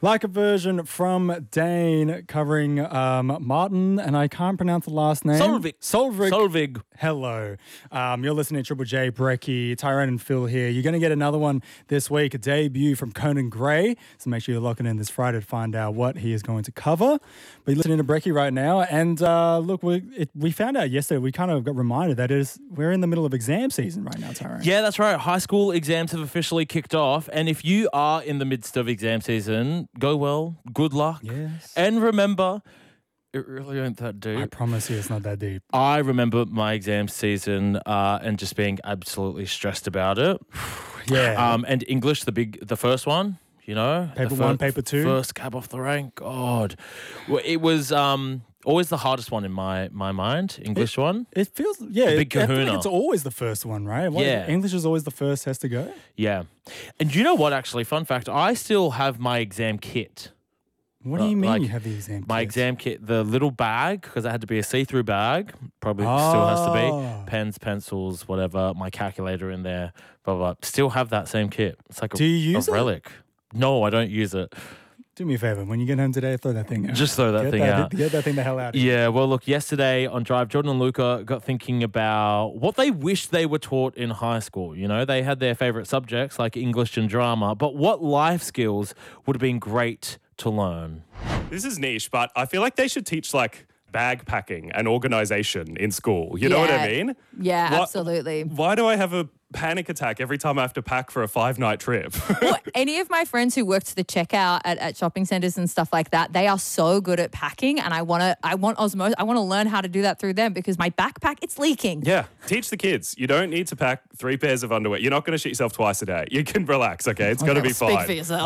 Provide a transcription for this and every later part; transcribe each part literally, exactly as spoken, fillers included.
Like a version from Dane covering um, Martin, and I can't pronounce the last name. Solvik. Solvik. Solvig. Hello. Um, you're listening to Triple J, Brecky, Tyrone and Phil here. You're going to get another one this week, a debut from Conan Gray. So make sure you're locking in this Friday to find out what he is going to cover. But you're listening to Brecky right now. And uh, look, we it, we found out yesterday, we kind of got reminded that it is, we're in the middle of exam season right now, Tyrone. Yeah, that's right. High school exams have officially kicked off. And if you are in the midst of exam season, go well, good luck. Yes. And remember, it really ain't that deep. I promise you it's not that deep. I remember my exam season uh, and just being absolutely stressed about it. Yeah. Um, and English, the big, the first one, you know, Paper the fir- one, paper two. first cab off the rank. God, well, it was um, always the hardest one in my my mind. English one. It feels, yeah, The big I feel kahuna. like it's always the first one, right? What- Yeah. English is always the first has to go. Yeah, and you know what? Actually, fun fact: I still have my exam kit. What do you Uh, mean like, you have the exam My kit? exam kit, the little bag, because it had to be a see-through bag. Probably still has to Oh. be. Pens, pencils, whatever. My calculator in there. Blah, blah, blah. Still have that same kit. It's like a, Do you use a it? relic. No, I don't use it. Do me a favor. When you get home today, throw that thing out. Just throw that get thing that, out. Get that thing the hell out of here. Yeah, well, look, yesterday on Drive, Jordan and Luca got thinking about what they wished they were taught in high school. You know, they had their favorite subjects like English and drama, but what life skills would have been great to learn? This is niche, but I feel like they should teach like bag packing and organization in school. You know what I Yeah. mean? Yeah, Why- absolutely. Why do I have a panic attack every time I have to pack for a five night trip? Well, any of my friends who worked the checkout at, at shopping centers and stuff like that, they are so good at packing, and I want to, I want osmosis, I want to learn how to do that through them because my backpack, it's leaking. Yeah, teach the kids. You don't need to pack three pairs of underwear. You're not going to shit yourself twice a day. You can relax, okay? It's going to be Speak fine. for yourself.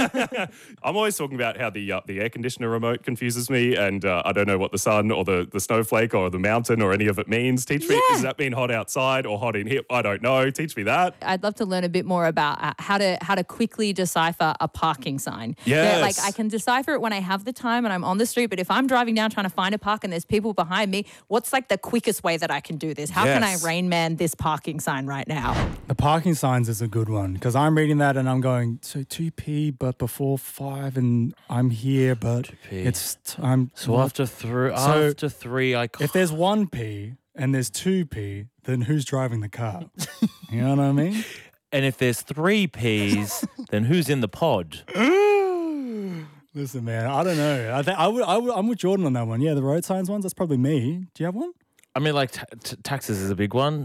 I'm always talking about how the uh, the air conditioner remote confuses me, and uh, I don't know what the sun or the, the snowflake or the mountain or any of it means. Teach me, Yeah. does that mean hot outside or hot in here? I don't know. Teach me that. I'd love to learn a bit more about uh, how to how to quickly decipher a parking sign. Yeah, like Yes. I can decipher it when I have the time and I'm on the street, but if I'm driving down trying to find a park and there's people behind me, what's like the quickest way that I can do this? How can I Yes. Rain Man this parking sign right now? The parking signs is a good one because I'm reading that and I'm going, so two p, but before five, and I'm here, but p. it's time. So after, three, So after three, I if there's one p and there's two p, then who's driving the car? You know what I mean? And if there's three P's, then who's in the pod? Listen, man, I don't know. I think I would, I would, I'm with Jordan on that one. Yeah, the road signs ones. That's probably me. Do you have one? I mean, like, t- t- taxes is a big one.